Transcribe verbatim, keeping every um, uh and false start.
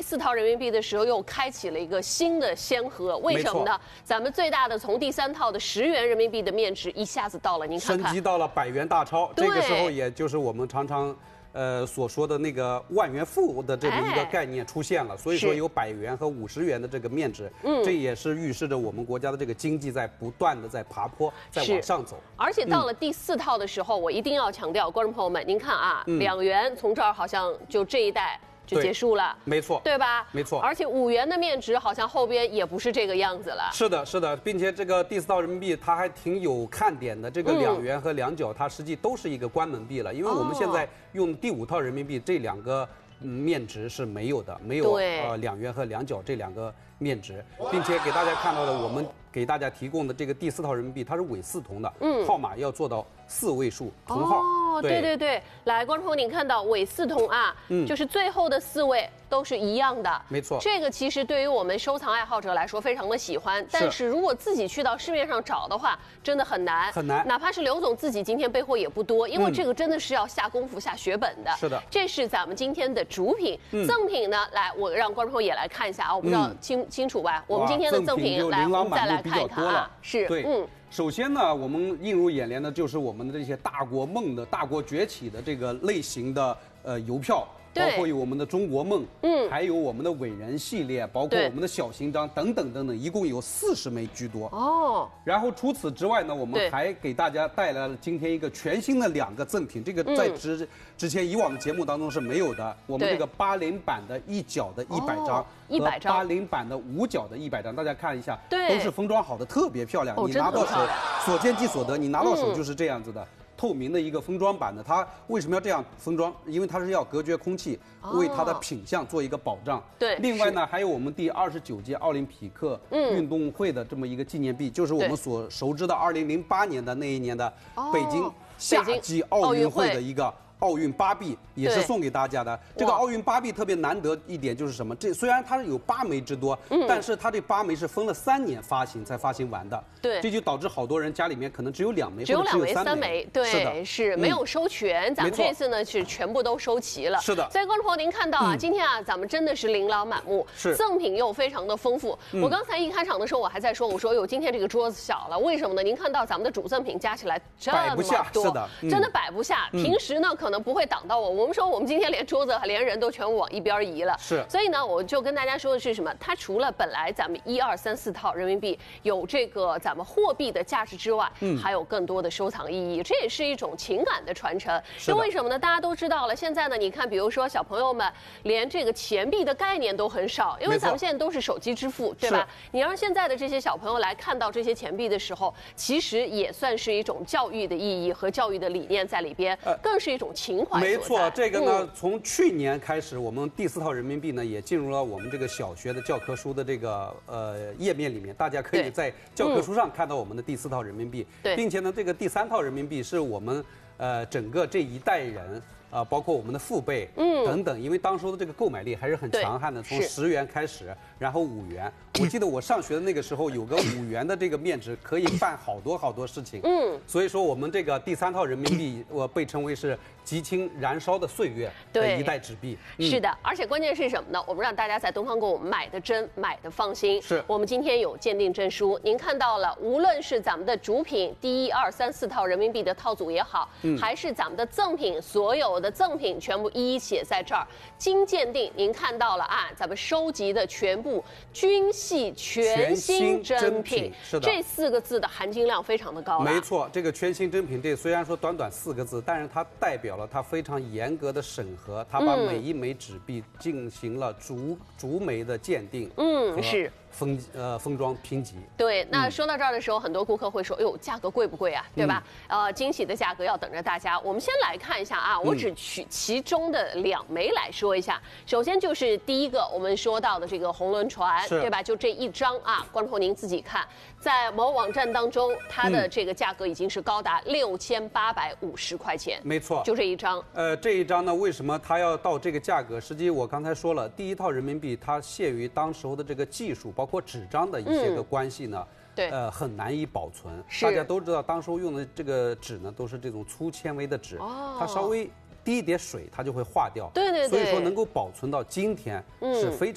四套人民币的时候，又开启了一个新的先河。为什么呢？咱们最大的从第三套的十元人民币的面值一下子到了，您看看， 升级到了百元大钞。这个时候，也就是我们常常。呃，所说的那个万元户的这么一个概念出现了，所以说有百元和五十元的这个面值，嗯，这也是预示着我们国家的这个经济在不断的在爬坡，在往上走。 而且到了第四套的时候，我一定要强调，观众朋友们，您看啊，两元从这儿好像就这一代。就结束了， 没错， 对吧？ 没错。 而且五元的面值好像后边也不是这个样子了。 是的，是的，并且这个第四套人民币它还挺有看点的。这个两元和两角它实际都是一个关门币了，因为我们现在用第五套人民币这两个嗯面值是没有的，没有呃两元和两角这两个面值，并且给大家看到的我们给大家提供的这个第四套人民币它是伪四同的，嗯，号码要做到四位数同号。 哦，对对对，来，观众朋友，您看到伪四同啊，嗯，就是最后的四位都是一样的， 没错。 这个其实对于我们收藏爱好者来说非常的喜欢，但是如果自己去到市面上找的话，真的很难， 很难。 哪怕是刘总自己今天备货也不多，因为这个真的是要下功夫、下血本的。 是的， 这是咱们今天的主品，赠品呢，来，我让观众朋友也来看一下啊，我不知道清清楚吧？我们今天的赠品，来，我们再来看一看啊，是， 对，嗯。首先呢，我们映入眼帘的就是我们的这些大国梦的大国崛起的这个类型的呃邮票，包括有我们的中国梦，嗯，还有我们的伟人系列，包括我们的小型章等等等等，一共有四十枚居多。哦。然后除此之外呢，我们还给大家带来了今天一个全新的两个赠品，这个在之之前以往的节目当中是没有的。我们这个八零版的一角的一百张。 一百张， 八零版的五角的一百张，大家看一下，都是封装好的，特别漂亮。你拿到手，所见即所得，你拿到手就是这样子的，透明的一个封装版的。它为什么要这样封装？因为它是要隔绝空气，为它的品相做一个保障。 对。 另外呢，还有我们第二十九届奥林匹克运动会的这么一个纪念币，就是我们所熟知的二零零八年的那一年的北京夏季奥运会的一个。奥运八币也是送给大家的。这个奥运八币特别难得一点就是什么？这虽然它有八枚之多，嗯、但是它这八枚是分了三年发行才发行完的。 对， 这就导致好多人家里面可能只有两枚， 只有两枚、 三枚。对，是的，是没有收全。咱们这次呢是全部都收齐了。 是的。 所以观众朋友，您看到啊，今天啊，咱们真的是琳琅满目， 是赠品又非常的丰富。我刚才一开场的时候，我还在说，我说哟，今天这个桌子小了，为什么呢？您看到咱们的主赠品加起来这么多， 是的， 真的摆不下。平时呢可能不会挡到我。我们说，我们今天连桌子连人都全部往一边移了， 是。 所以呢，我就跟大家说的是什么？它除了本来咱们一二三四套人民币有这个咱们货币的价值之外，嗯，还有更多的收藏意义，这也是一种情感的传承。因为什么呢？大家都知道了，现在呢，你看，比如说小朋友们连这个钱币的概念都很少，因为咱们现在都是手机支付，对吧？你让现在的这些小朋友来看到这些钱币的时候，其实也算是一种教育的意义和教育的理念在里边，呃、更是一种情怀。 没错。这个呢，从去年开始，我们第四套人民币呢也进入了我们这个小学的教科书的这个呃页面里面，大家可以在教科书上看到我们的第四套人民币，并且呢，这个第三套人民币是我们呃整个这一代人。啊，包括我们的父辈，嗯，等等，因为当时的这个购买力还是很强悍的，从十元开始，然后五元。我记得我上学的那个时候，有个五元的这个面值可以办好多好多事情，嗯，所以说我们这个第三套人民币，我被称为是激情燃烧的岁月的一代纸币。 是的，而且关键是什么呢？我们让大家在东方购物买的真，买的放心。 是我们今天有鉴定证书，您看到了，无论是咱们的主品第一、二、三、四套人民币的套组也好，嗯，还是咱们的赠品，所有的赠品全部一一写在这儿，经鉴定，您看到了啊，咱们收集的全部均系全新真品， 是的， 这四个字的含金量非常的高。 没错，这个全新真品，这虽然说短短四个字，但是它代表了它非常严格的审核，它把每一枚纸币进行了逐逐枚的鉴定， 嗯，是。 封呃封装评级。 对，那说到这儿的时候，很多顾客会说：“哎呦，价格贵不贵啊？对吧？”嗯、呃，惊喜的价格要等着大家。我们先来看一下啊，我只取其中的两枚来说一下。嗯、首先就是第一个，我们说到的这个红轮船，对吧？就这一张啊，观众您自己看，在某网站当中，它的这个价格已经是高达六千八百五十块钱。 没错， 就这一张。 呃，这一张呢，为什么它要到这个价格？实际我刚才说了，第一套人民币它限于当时候的这个技术。包括纸张的一些个关系呢，嗯、 对， 呃，很难以保存。大家都知道，当时用的这个纸呢，都是这种粗纤维的纸，哦、它稍微滴一点水，它就会化掉。 对对对。 所以说能够保存到今天是非常。